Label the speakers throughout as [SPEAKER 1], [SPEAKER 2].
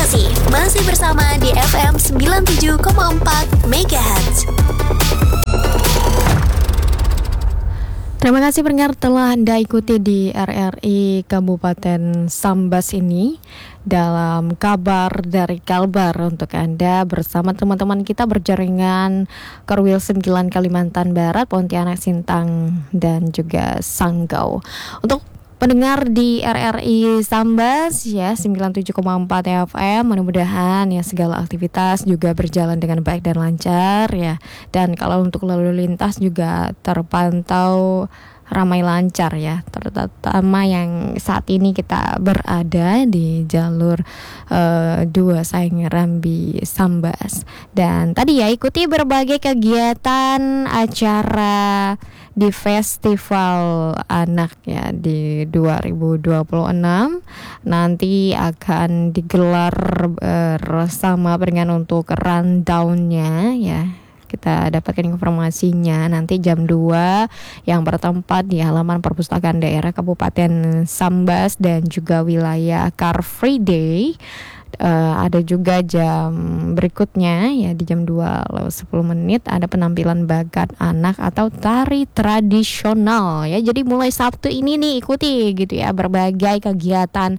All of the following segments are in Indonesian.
[SPEAKER 1] Masih bersama di FM 97,4 MHz.
[SPEAKER 2] Terima kasih pendengar telah Anda ikuti di RRI Kabupaten Sambas ini dalam kabar dari Kalbar untuk Anda bersama teman-teman kita berjaringan Korwil 9 Kalimantan Barat, Pontianak, Sintang dan juga Sanggau. Untuk pendengar di RRI Sambas ya 97,4 FM, mudah-mudahan ya segala aktivitas juga berjalan dengan baik dan lancar ya. Dan kalau untuk lalu lintas juga terpantau ramai lancar ya, terutama yang saat ini kita berada di jalur 2 Saing Rambi Sambas. Dan tadi ya ikuti berbagai kegiatan acara di Festival Anak ya di 2026 nanti akan digelar bersama dengan untuk rundown-nya ya. Kita dapatkan informasinya nanti jam 2 yang bertempat di halaman Perpustakaan Daerah Kabupaten Sambas dan juga wilayah Car Free Day. Ada juga jam berikutnya ya di jam 2:10 ada penampilan bakat anak atau tari tradisional ya. Jadi mulai Sabtu ini nih ikuti gitu ya berbagai kegiatan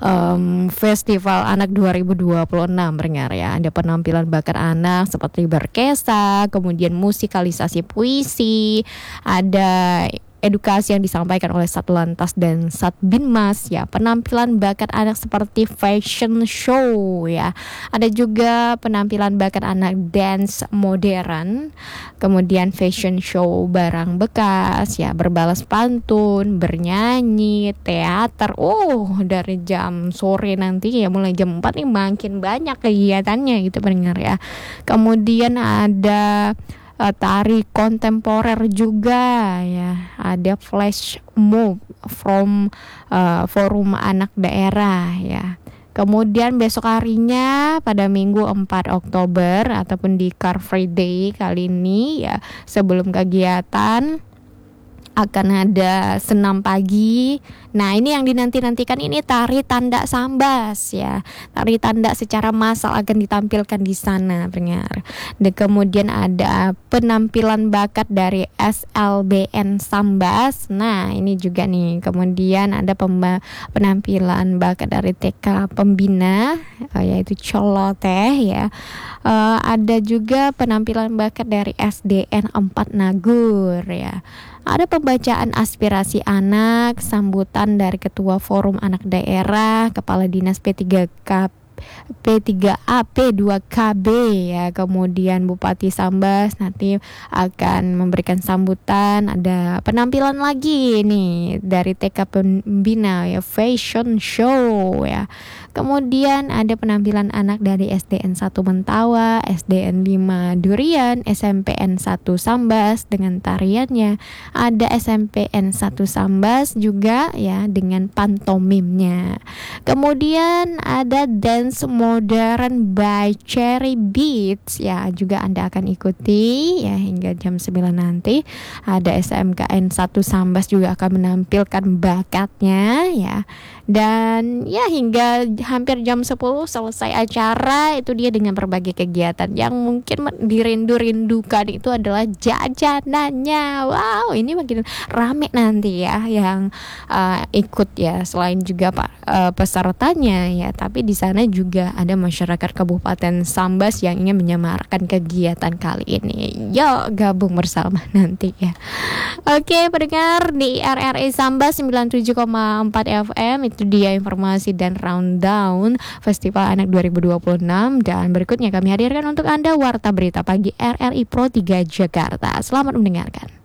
[SPEAKER 2] Festival Anak 2026 pendengar ya. Ada penampilan bakat anak seperti berkesah, kemudian musikalisasi puisi, ada edukasi yang disampaikan oleh Satlantas dan Satbinmas ya, penampilan bakat anak seperti fashion show ya, ada juga penampilan bakat anak dance modern, kemudian fashion show barang bekas ya, berbalas pantun, bernyanyi, teater. Dari jam sore nanti ya mulai jam 4 nih makin banyak kegiatannya gitu pendengar ya. Kemudian ada tari kontemporer juga ya, ada flash mob from forum anak daerah ya. Kemudian besok harinya pada Minggu 4 Oktober ataupun di Car Free Day kali ini ya, sebelum kegiatan akan ada senam pagi. Nah ini yang dinanti-nantikan ini tari tanda Sambas ya. Tari tanda secara massal akan ditampilkan di sana pendengar. Dan kemudian ada penampilan bakat dari SLBN Sambas. Nah ini juga nih. Kemudian ada penampilan bakat dari TK Pembina yaitu Coloteh ya. Ada juga penampilan bakat dari SDN 4 Nagur ya. Ada pembacaan aspirasi anak, sambutan dari Ketua Forum Anak Daerah, Kepala Dinas P3A, P2KB ya, kemudian Bupati Sambas nanti akan memberikan sambutan. Ada penampilan lagi nih dari TK Pembina ya, fashion show ya. Kemudian ada penampilan anak dari SDN 1 Mentawa, SDN 5 Durian, SMPN 1 Sambas dengan tariannya. Ada SMPN 1 Sambas juga ya dengan pantomimnya. Kemudian ada dance modern by Cherry Beats ya, juga Anda akan ikuti ya hingga jam 9 nanti. Ada SMKN 1 Sambas juga akan menampilkan bakatnya ya. Dan ya hingga hampir jam 10 selesai acara. Itu dia dengan berbagai kegiatan yang mungkin dirindu-rindukan itu adalah jajanannya. Wow, ini makin rame nanti ya yang ikut ya, selain juga pesertanya ya, tapi di sana juga ada masyarakat Kabupaten Sambas yang ingin menyemarakkan kegiatan kali ini. Yuk gabung bersama nanti ya. Oke pendengar di RRI Sambas 97,4 FM, itu dia informasi dan rundown Festival Anak 2026. Dan berikutnya kami hadirkan untuk Anda Warta Berita Pagi RRI Pro 3 Jakarta. Selamat mendengarkan.